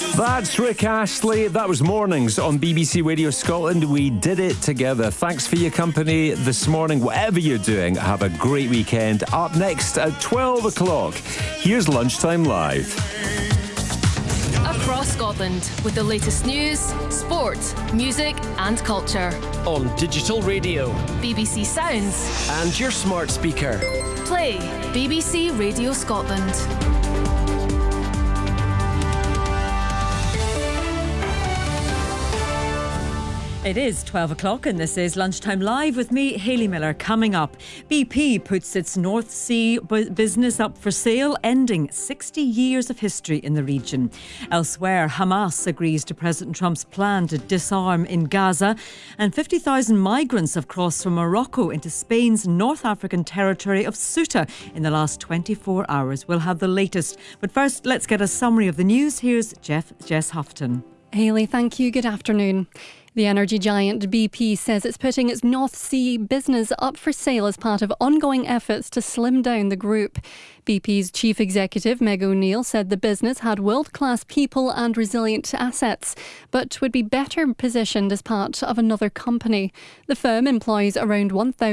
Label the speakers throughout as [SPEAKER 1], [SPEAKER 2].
[SPEAKER 1] That's Rick Astley. That was Mornings on BBC Radio Scotland. We did it together. Thanks for your company this morning. Whatever you're doing, have a great weekend. Up next at 12 o'clock, here's Lunchtime Live.
[SPEAKER 2] Across Scotland with the latest news, sport, music and culture.
[SPEAKER 3] On digital radio,
[SPEAKER 2] BBC Sounds
[SPEAKER 3] and your smart speaker.
[SPEAKER 2] Play BBC Radio Scotland.
[SPEAKER 4] It is 12 o'clock and this is Lunchtime Live with me, Hayley Miller. Coming up, BP puts its North Sea business up for sale, ending 60 years of history in the region. Elsewhere, Hamas agrees to President Trump's plan to disarm in Gaza, and 50,000 migrants have crossed from Morocco into Spain's North African territory of Ceuta in the last 24 hours. We'll have the latest. But first, let's get a summary of the news. Here's Jess Houghton.
[SPEAKER 5] Hayley, thank you. Good afternoon. The energy giant BP says it's putting its North Sea business up for sale as part of ongoing efforts to slim down the group. BP's chief executive, Meg O'Neill, said the business had world-class people and resilient assets, but would be better positioned as part of another company. The firm employs around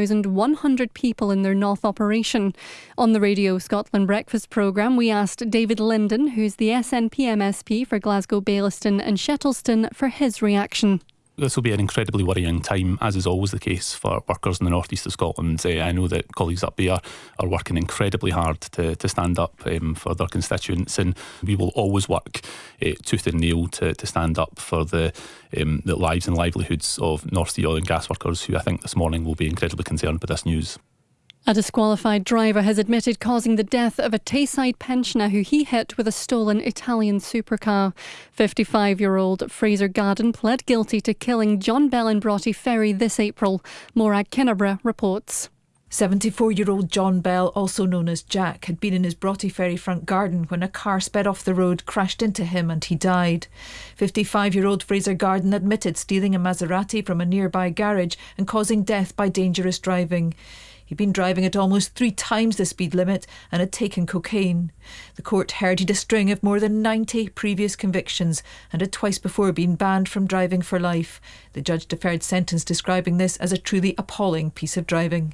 [SPEAKER 5] 1,100 people in their North operation. On the Radio Scotland Breakfast programme, we asked David Linden, who's the SNP MSP for Glasgow, Baillieston and Shettleston, for his reaction.
[SPEAKER 6] This will be an incredibly worrying time, as is always the case for workers in the north east of Scotland. I know that colleagues up there are working incredibly hard to stand up for their constituents, and we will always work tooth and nail to stand up for the lives and livelihoods of North Sea oil and gas workers, who I think this morning will be incredibly concerned by this news.
[SPEAKER 5] A disqualified driver has admitted causing the death of a Tayside pensioner who he hit with a stolen Italian supercar. 55-year-old Fraser Garden pled guilty to killing John Bell in Broughty Ferry this April. Morag Kinnebra reports.
[SPEAKER 7] 74-year-old John Bell, also known as Jack, had been in his Broughty Ferry front garden when a car sped off the road, crashed into him and he died. 55-year-old Fraser Garden admitted stealing a Maserati from a nearby garage and causing death by dangerous driving. He'd been driving at almost 3 times the speed limit and had taken cocaine. The court heard he'd a string of more than 90 previous convictions and had twice before been banned from driving for life. The judge deferred sentence, describing this as a truly appalling piece of driving.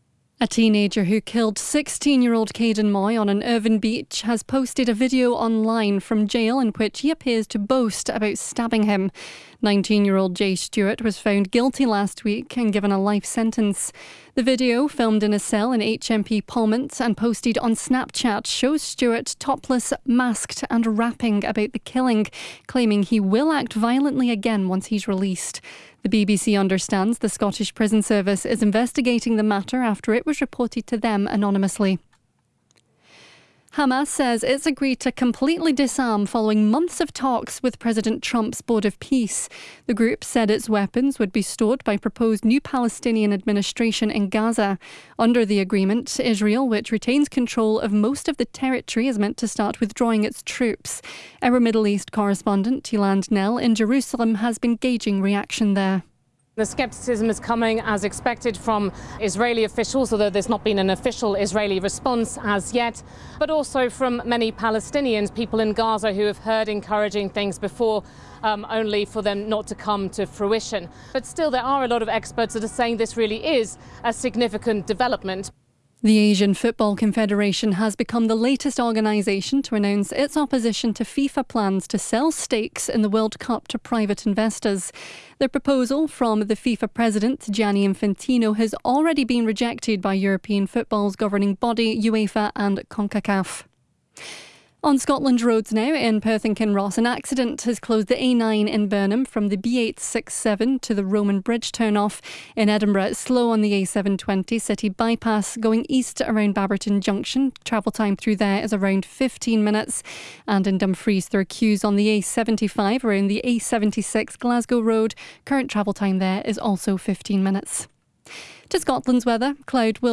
[SPEAKER 5] A teenager who killed 16-year-old Caden Moy on an Irvine beach has posted a video online from jail in which he appears to boast about stabbing him. 19-year-old Jay Stewart was found guilty last week and given a life sentence. The video, filmed in a cell in HMP Palmont and posted on Snapchat, shows Stewart topless, masked and rapping about the killing, claiming he will act violently again once he's released. The BBC understands the Scottish Prison Service is investigating the matter after it was reported to them anonymously. Hamas says it's agreed to completely disarm following months of talks with President Trump's Board of Peace. The group said its weapons would be stored by proposed new Palestinian administration in Gaza. Under the agreement, Israel, which retains control of most of the territory, is meant to start withdrawing its troops. Our Middle East correspondent, Yolande Nell, in Jerusalem, has been gauging reaction there.
[SPEAKER 8] The scepticism is coming as expected from Israeli officials, although there's not been an official Israeli response as yet, but also from many Palestinians, people in Gaza who have heard encouraging things before, only for them not to come to fruition. But still, there are a lot of experts that are saying this really is a significant development.
[SPEAKER 5] The Asian Football Confederation has become the latest organisation to announce its opposition to FIFA plans to sell stakes in the World Cup to private investors. The proposal from the FIFA president, Gianni Infantino, has already been rejected by European football's governing body, UEFA and CONCACAF. On Scotland's roads now, in Perth and Kinross, an accident has closed the A9 in Burnham from the B867 to the Roman Bridge turn-off. In Edinburgh, it's slow on the A720 City Bypass going east around Babberton Junction. Travel time through there is around 15 minutes. And in Dumfries, there are queues on the A75 around the A76 Glasgow Road. Current travel time there is also 15 minutes. To Scotland's weather, cloud will